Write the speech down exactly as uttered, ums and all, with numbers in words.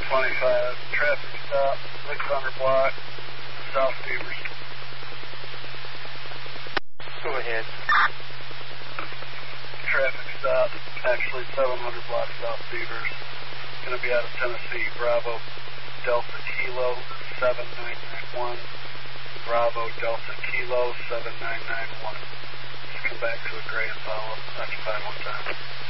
twenty-five, traffic stop, six hundred block, South Beavers. Go ahead. Traffic stop, actually seven hundred block South Beavers. Going to be out of Tennessee, Bravo, Delta Kilo, seven nine nine one. Bravo, Delta Kilo, seven nine nine one. Just come back to a gray Impala, occupied one time.